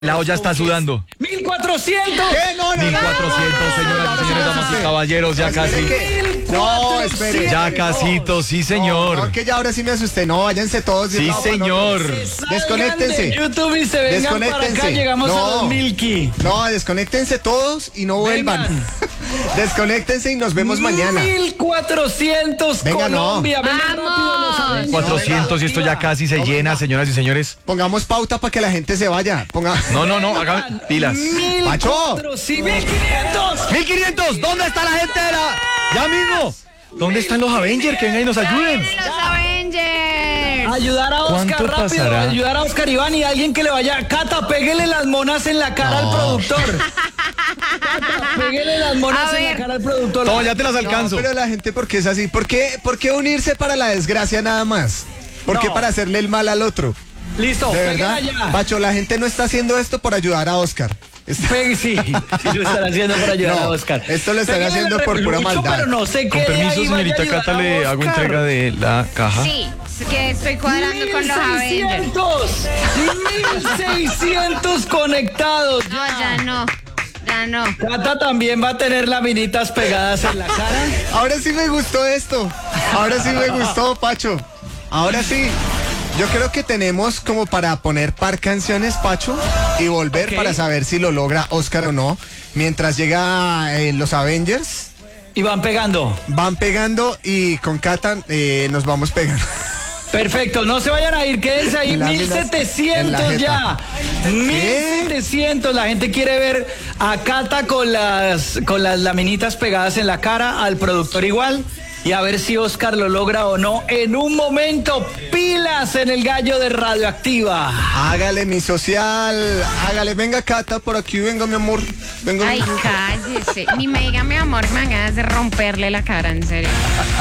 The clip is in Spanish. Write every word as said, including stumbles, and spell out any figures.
La olla está sudando. ¡mil cuatrocientos! ¿Qué? No, no, mil no, cuatrocientos, no, señoras no, y señores, no, damas no, y caballeros, ya Espere casi. que- No, espere. Ya casito, sí, No, señor. no, que ya ahora sí me asusté. No, váyanse todos. Sí, No, no, señor. no. Desconéctense. De YouTube y se vengan para acá, Desconéctense. llegamos a No. los Milky. No, desconéctense todos y no vuelvan. Vengan. Desconéctense y nos vemos mañana. mil cuatrocientos Venga, no. Colombia. Vengan ¡Vamos! rápido, los anuncios. cuatrocientos y esto ya casi se llena, señoras y señores. Pongamos pauta para que la gente se vaya. Ponga. No, no, no, hagan pilas. mil Pacho. cuatrocientos, mil quinientos. mil quinientos, ¿dónde está la gente de la...? Ya mismo. ¿Dónde están los Avengers? Que vengan y nos ayuden. ¡Los Avengers! Ayudar a Oscar ¿Cuánto rápido, pasará? ayudar a Oscar Iván y alguien que le vaya. Cata, pégale las monas en la cara al productor. Cata, pégale las monas A en ver. la cara al productor. Toma, ya te las No, alcanzo. pero la gente, ¿por qué es así? ¿Por qué, por qué unirse para la desgracia nada más? ¿Por qué No. para hacerle el mal al otro? Listo, De pégale verdad, allá. Pacho, la gente no está haciendo esto por ayudar a Oscar. Está- Pegue, sí, sí lo están haciendo para ayudar No, a Oscar. esto lo están Pégale haciendo la por pura Lucho, maldad. Pero no sé Con qué. permiso, señorita Cata, le hago entrega de la caja. Sí, es que estoy cuadrando con los Avengers. mil seiscientos conectados. No, ya no. Ya no. Cata también va a tener laminitas pegadas en la cara. Ahora sí me gustó esto. Ahora sí me gustó, Pacho. Ahora sí. Yo creo que tenemos como para poner par canciones, Pacho, y volver Ok. para saber si lo logra Oscar o no. Mientras llega eh, los Avengers, Y van pegando. van pegando y con Cata eh, nos vamos pegando. Perfecto, no se vayan a ir, quédense ahí. Láminas mil en la setecientos jeta. ya. mil setecientos. La gente quiere ver a Cata con las, con las laminitas pegadas en la cara, al productor igual. Y a ver si Oscar lo logra o no. En un momento, pilas en el gallo de Radioactiva. Hágale mi social, hágale, venga Cata, por aquí, venga mi amor. Venga. Ay, cállese. Ni me diga mi amor, me van a hacer romperle la cara, en serio.